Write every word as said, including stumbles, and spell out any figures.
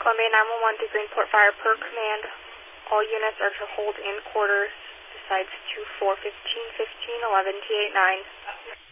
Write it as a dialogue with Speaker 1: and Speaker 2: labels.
Speaker 1: Columbia nine one one to Greenport Fire per command. All units are to hold in quarters besides two four fifteen fifteen eleven T eight nine.